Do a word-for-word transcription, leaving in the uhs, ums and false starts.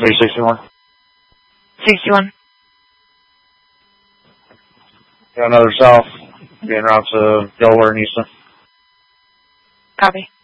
three sixty-one. sixty-one. Got another south, getting out to Delaware and Easton. Copy.